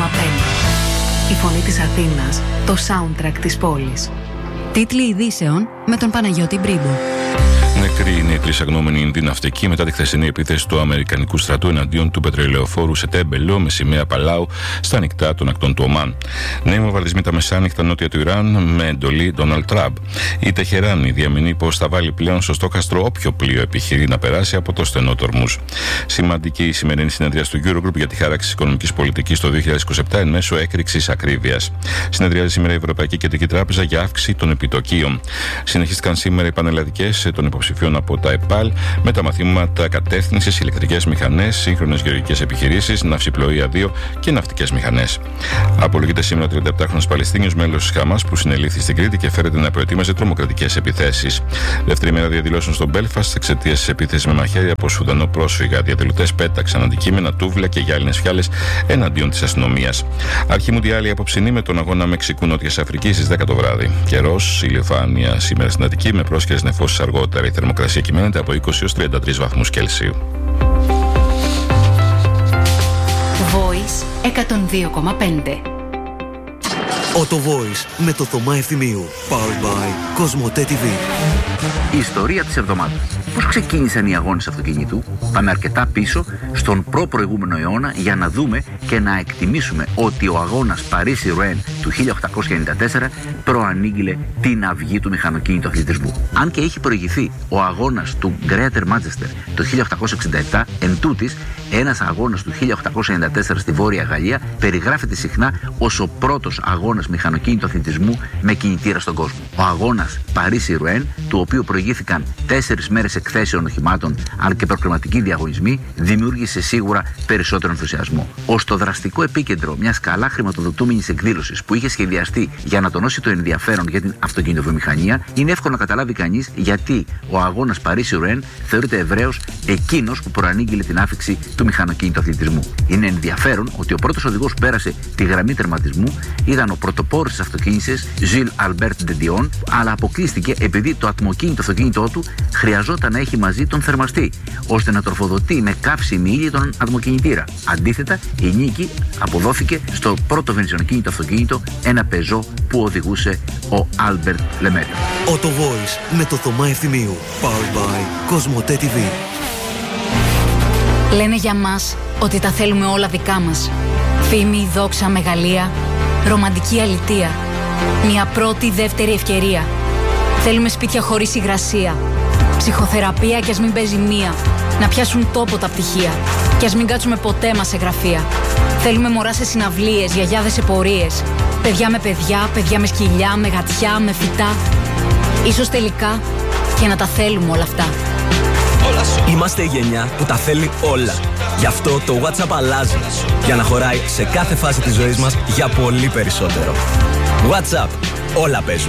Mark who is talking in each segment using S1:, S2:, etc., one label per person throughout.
S1: Η φωνή της Αθήνας, το soundtrack της πόλης.
S2: Τίτλοι ειδήσεων με τον Παναγιώτη Μπρίμπο.
S3: Νεκροί είναι οι τρεις αγνοούμενοι Ινδοί ναυτικοί μετά τη χθεσινή επίθεση του Αμερικανικού στρατού εναντίον του πετρελαιοφόρου σε Τέμπελο με σημαία Παλάου στα ανοιχτά των ακτών του Ομάν. Νέοι βομβαρδισμοί τα μεσάνυχτα νότια του Ιράν με εντολή Ντόναλντ Τραμπ. Η Τεχεράνη διαμηνεί πως θα βάλει πλέον στο στόχαστρο όποιο πλοίο επιχειρεί να περάσει από το στενό του Ορμούζ. Σημαντική η σημερινή συνεδρίαση του Eurogroup για τη χάραξη οικονομικής πολιτικής το 2027 εν μέσω έκρηξης ακρίβειας. Συνεδριάζει σήμερα η Ευρωπαϊκή Κεντρική Τράπεζα για αύξηση των επιτοκίων. Συνεχίστηκαν σήμερα οι πανελλαδικές των υποψηφίων από τα ΕΠΑΛ με τα μαθήματα κατεύθυνσης, ηλεκτρικές μηχανές, σύγχρονες γεωργικές επιχειρήσεις, ναυσιπλοεία 2 και ναυτικές μηχανές. Απολογείται σήμερα ο 37χρονος Παλαιστίνιος μέλος της Χαμάς που συνελήφθη στην Κρήτη και φέρεται να προετοίμαζε τρομοκρατικές επιθέσεις. Δεύτερη μέρα διαδηλώσεων στο Μπέλφαστ εξαιτίας της επίθεσης με μαχαίρια από Σουδανό πρόσφυγα. Διαδηλωτές πέταξαν αντικείμενα, τούβλα και γυάλινες φιάλες εναντίον της αστυνομίας. Αρχή μουντιάλη απόψινή με τον αγώνα Μεξικού-Νότιας Αφρικής στις 10 το βράδυ. Καιρός, ηλιοφάνεια σήμερα στην Αττική με πρόσχερες νεφώσεις αργότερα. Η θερμοκρασία κυμαίνεται από 20 έως 33 βαθμούς Κελσίου.
S1: Voice 102,5.
S4: Auto Voice με το Θωμά Ευθυμίου. Powered by Cosmote TV.
S5: Η ιστορία της εβδομάδας. Πώς ξεκίνησαν οι αγώνες αυτοκινήτου? Πάμε αρκετά πίσω στον προπροηγούμενο αιώνα για να δούμε και να εκτιμήσουμε ότι ο αγώνας Παρίσι-Ρουέν του 1894 προανήγγειλε την αυγή του μηχανοκίνητου αθλητισμού. Αν και είχε προηγηθεί ο αγώνας του Greater Manchester το 1867, εν τούτης, ένας αγώνας του 1894 στη Βόρεια Γαλλία περιγράφεται συχνά ως ο πρώτος αγώνας μηχανοκίνητου αθλητισμού με κινητήρα στον κόσμο. Ο αγώνας Παρίσι-Ρουέν, του οποίου προηγήθηκαν 4 μέρες εκθέσεων οχημάτων αλλά και προκριματικοί διαγωνισμοί, δημιούργησε σίγουρα περισσότερο ενθουσιασμό. Ως το δραστικό επίκεντρο μιας καλά χρηματοδοτούμενης εκδήλωσης που είχε σχεδιαστεί για να τονώσει το ενδιαφέρον για την αυτοκινητοβιομηχανία, είναι εύκολο να καταλάβει κανείς γιατί ο αγώνας Παρίσι-Ρουέν θεωρείται ευρέως εκείνος που προανήγγειλε την άφιξη του μηχανοκίνητου αθλητισμού. Είναι ενδιαφέρον ότι ο πρώτος οδηγός που πέρασε τη γραμμή τερματισμού ήταν ο πρωτοπόρος της αυτοκίνησης Gilles Albert de Dion, αλλά αποκλείστηκε επειδή το ατμοκίνητο αυτοκίνητό του χρειαζόταν να έχει μαζί τον θερμαστή, ώστε να τροφοδοτεί με καύσιμη ύλη τον ατμοκινητήρα. Αντίθετα, η νίκη αποδόθηκε στο πρώτο βενζινοκίνητο αυτοκίνητο, ένα Peugeot που οδηγούσε ο Albert Lemaitre.
S4: Auto Voice με το Θωμά Ευθυμίου. Powered by Cosmote TV.
S2: Λένε για μας ότι τα θέλουμε όλα δικά μας. Φήμη, δόξα, μεγαλεία, ρομαντική αλητεία. Μια πρώτη, δεύτερη ευκαιρία. Θέλουμε σπίτια χωρίς υγρασία. Ψυχοθεραπεία κι ας μην παίζει μία. Να πιάσουν τόπο τα πτυχία. Κι ας μην κάτσουμε ποτέ μας σε γραφεία. Θέλουμε μωρά σε συναυλίες, γιαγιάδες σε πορείες. Παιδιά με παιδιά, παιδιά με σκυλιά, με γατιά, με φυτά. Ίσως τελικά και να τα θέλουμε όλα αυτά.
S6: Είμαστε η γενιά που τα θέλει όλα. Γι' αυτό το WhatsApp αλλάζει, για να χωράει σε κάθε φάση της ζωής μας για πολύ περισσότερο. WhatsApp. Όλα παίζουν.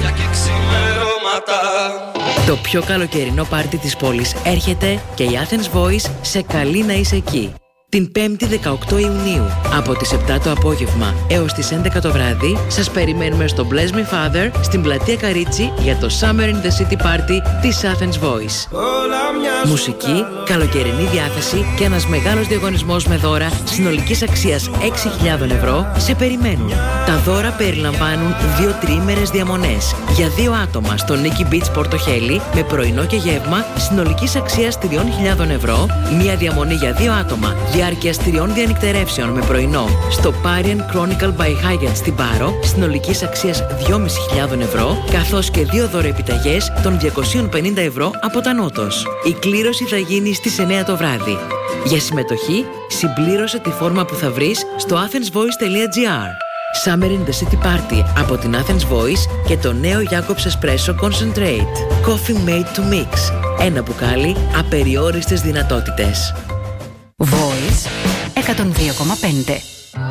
S7: Το πιο καλοκαιρινό πάρτι της πόλης έρχεται και η Athens Voice σε καλεί να είσαι εκεί. Την 5η 18 Ιουνίου, από τις 7 το απόγευμα έως τις 11 το βράδυ, σας περιμένουμε στο Bless Me Father στην πλατεία Καρίτσι για το Summer in the City Party της Athens Voice. Μουσική, καλοκαιρινή διάθεση και ένας μεγάλος διαγωνισμός με δώρα συνολικής αξίας 6.000 ευρώ σε περιμένουν. Τα δώρα περιλαμβάνουν 2 τριήμερες διαμονές για 2 άτομα στο Nikki Beach Πορτοχέλη με πρωινό και γεύμα συνολικής αξίας 3.000 ευρώ, μία διαμονή για 2 άτομα διάρκειας 3 διανυκτερεύσεων με πρωινό στο Parian Chronicle by Hyatt στην Πάρο συνολικής αξίας 2.500 ευρώ, καθώς και 2 δωρεοεπιταγές των 250 ευρώ από τα Νότος. Η κλήρωση θα γίνει στις 9 το βράδυ. Για συμμετοχή, συμπλήρωσε τη φόρμα που θα βρεις στο athensvoice.gr. Summer in the City Party από την Athens Voice και το νέο Jacobs Espresso Concentrate. Coffee made to mix. Ένα μπουκάλι, απεριόριστες δυνατότητες.
S1: Voice 102,5.